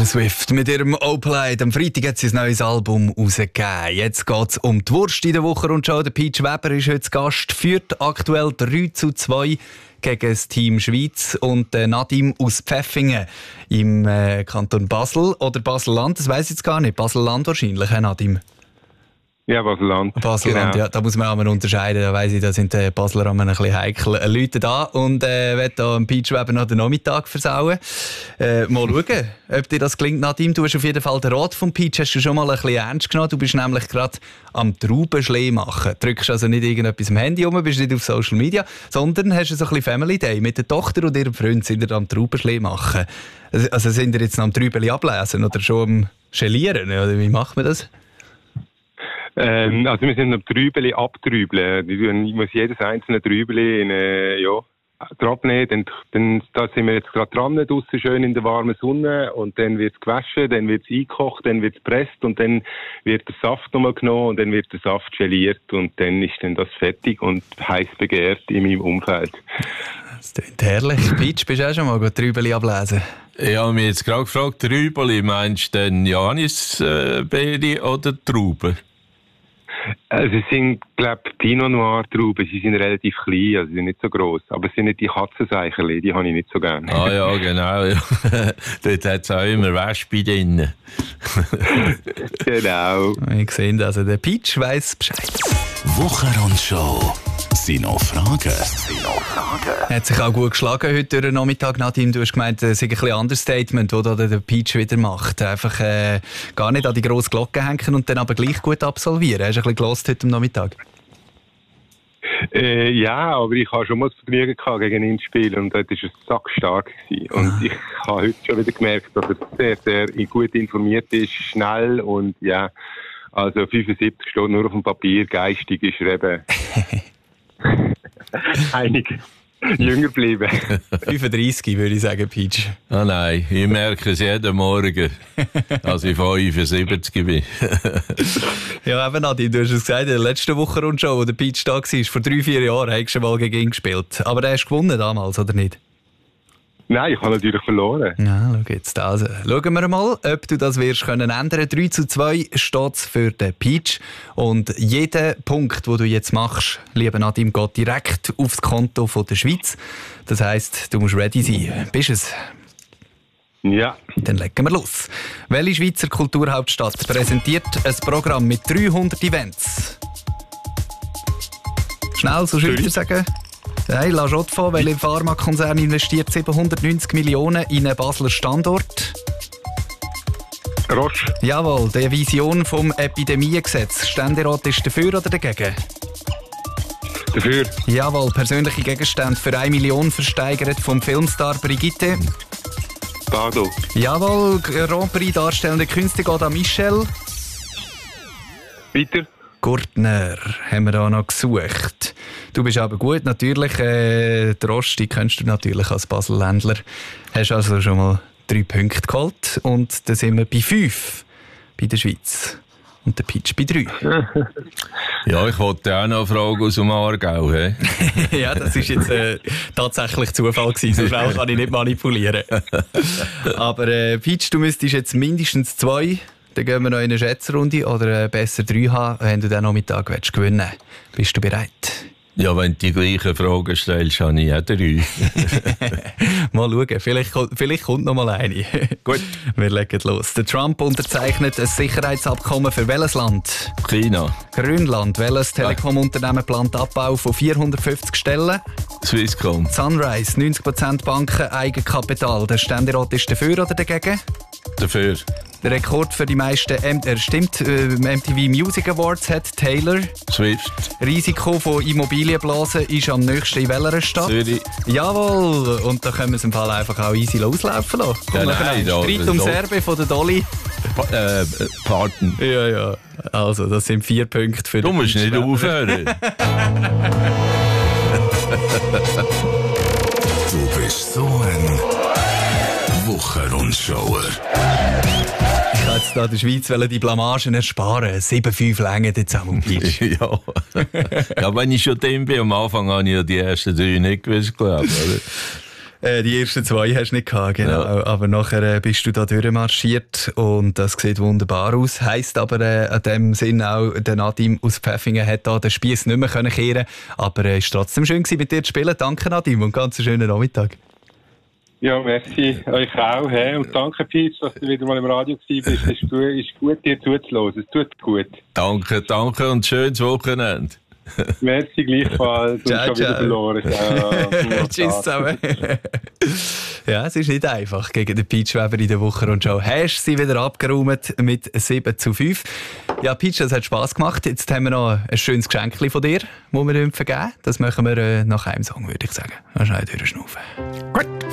Taylor Swift mit ihrem Opalite. Am Freitag hat sie ein neues Album rausgegeben. Jetzt geht es um die Wurst in der Woche und schon. Der Peach Weber ist heute Gast, führt aktuell 3-2 gegen das Team Schweiz. Und Nadim aus Pfäffingen im Kanton Basel oder Basel-Land, das weiss ich jetzt gar nicht. Basel-Land wahrscheinlich, Nadim? Ja, Basel-Land. Basel-Land, genau. Ja, da muss man auch mal unterscheiden. Da weiss ich, da sind die Basler ein bisschen heikel Leute da. Und will da dem Peach Weber noch den Nachmittag versauen. Mal schauen, ob dir das gelingt, Nadim. Du hast auf jeden Fall den Rat vom Peach hast du schon mal ein bisschen ernst genommen. Du bist nämlich gerade am Traubenschlee machen. Du drückst also nicht irgendetwas am Handy rum, bist nicht auf Social Media, sondern hast so ein bisschen Family Day. Mit der Tochter und ihrem Freund sind ihr am Traubenschlee machen. Also sind ihr jetzt noch am Trübeli ablesen oder schon am Gelieren? Oder wie macht man das? Also wir sind am Trübeli abtrübeln. Ich muss jedes einzelne Trübeli abnehmen. Dann da sind wir jetzt gerade dran, draussen schön in der warmen Sonne. Und dann wird es gewaschen, dann wird es eingekocht, dann wird es gepresst und dann wird der Saft nochmal genommen und dann wird der Saft geliert und dann ist dann das fertig und heiß begehrt in meinem Umfeld. Das klingt herrlich. Peach, bist du auch schon mal Trübeli ablesen? Ja, mich jetzt gerade gefragt, Trübeli, meinst du denn Johannisbeere oder Trauben? Also es sind, glaube ich, Pinot Noir Trauben. Sie sind relativ klein, also sie sind nicht so gross. Aber es sind nicht die Katzenseicherli, die habe ich nicht so gerne. Ah ja, genau. Ja. Dort hat es auch immer Wespe drin. Genau. Wir sehen also, der Peach weiss Bescheid. Wochenrundschau. Sind noch Fragen? Hat sich auch gut geschlagen heute durch den Nachmittag, Nadim. Du hast gemeint, es ist ein bisschen Understatement, das der Peach wieder macht. Einfach gar nicht an die grosse Glocke hängen und dann aber gleich gut absolvieren. Hast du ein bisschen gehört heute am Nachmittag? Ja, aber ich habe schon mal das Vergnügen gehabt gegen ihn zu spielen und dort war es sackstark gewesen. Und ich habe heute schon wieder gemerkt, dass er sehr, sehr gut informiert ist, schnell und ja, also 75 steht nur auf dem Papier, geistig ist er eben einig jünger bleiben. 35 würde ich sagen, Peach. Ah nein, ich merke es jeden Morgen, als ich 75 bin. Ja, eben Nadim, du hast es gesagt, in der letzten Wochenrundschau, wo der Peach da war, vor 3-4 Jahren, hast du schon mal gegen ihn gespielt. Aber er hast gewonnen damals, oder nicht? Nein, ich habe natürlich verloren. Ja, schau jetzt. Also, schauen wir mal, ob du das wirst können ändern. 3-2 steht es für den Peach. Und jeder Punkt, den du jetzt machst, lieber Nadim, geht direkt aufs Konto von der Schweiz. Das heisst, du musst ready sein. Bist du es? Ja. Dann legen wir los. Welche Schweizer Kulturhauptstadt präsentiert ein Programm mit 300 Events? Schnell, so weiter sagen. Nein, La Jotfa, welcher Pharmakonzern investiert 790 Millionen in einen Basler Standort? Roche. Jawohl, die Vision vom Epidemiegesetz. Ständerat ist dafür oder dagegen? Dafür. Jawohl, persönliche Gegenstände für 1 Million versteigert vom Filmstar Brigitte. Bardo. Jawohl, Grand Prix darstellende Künste geht an Michel. Weiter. Gurtner haben wir da noch gesucht. Du bist aber gut, natürlich. Die Rosti kennst du natürlich als Basel-Ländler. Hast also schon mal 3 Punkte geholt. Und dann sind wir bei 5 bei der Schweiz. Und der Peach bei 3. Ja, ich wollte auch noch eine Frage aus dem Aargau. He? Ja, das war jetzt tatsächlich Zufall gewesen. So schnell kann ich nicht manipulieren. Aber Peach, du müsstest jetzt mindestens 2. Dann gehen wir noch in eine Schätzrunde oder besser 3 haben, wenn du den Nachmittag gewinnen willst. Bist du bereit? Ja, wenn du die gleichen Fragen stellst, habe ich auch 3. Mal schauen, vielleicht kommt noch mal eine. Gut. Wir legen los. Der Trump unterzeichnet ein Sicherheitsabkommen für welches Land? China. Grönland. Welches Telekom-Unternehmen plant Abbau von 450 Stellen? Swisscom. Sunrise. 90% Banken, Eigenkapital. Der Ständerat ist dafür oder dagegen? Dafür. Der Rekord für die meisten MTV Music Awards hat Taylor. Swift. Risiko von Immobilienblasen ist am nächsten in welcher Stadt? Zürich. Jawohl! Und da können wir es im Fall einfach auch easy loslaufen lassen. Ja, nein, Streit ums Erbe von der Dolly. Pardon. Ja. Also, das sind 4 Punkte für Du musst nicht aufhören. Du bist so ein Wochenrundschauer. Ich wollte jetzt da der Schweiz die Blamagen ersparen. 7-5 Länge jetzt am Peach. Ja. Ja, wenn ich schon dem bin, am Anfang habe ich ja die ersten 3 nicht gewusst, glaube ich. Die ersten 2 hast du nicht gehabt, genau. Ja. Aber nachher bist du da durchmarschiert und das sieht wunderbar aus. Heisst aber in dem Sinn auch, der Nadim aus Pfäffingen hat da den Spiess nicht mehr kehren können. Aber es war trotzdem schön mit dir zu spielen. Danke Nadim und ganz einen schönen Nachmittag. Ja, merci euch auch. Und danke, Pietz, dass du wieder mal im Radio warst. Es ist gut, dir zuzuhören. Es tut gut. Danke und schönes Wochenende. Merci gleichfalls. Ciao, und schon wieder verloren. Tschüss zusammen. Ja, es ist nicht einfach gegen den Peach Weber in der Wochenrundschau. Hast sie wieder abgeräumt mit 7:5. Ja, Peach, das hat Spass gemacht. Jetzt haben wir noch ein schönes Geschenk von dir, das wir vergeben. Das machen wir nach einem Song, würde ich sagen. Mal schnell durchschnaufen. Gut.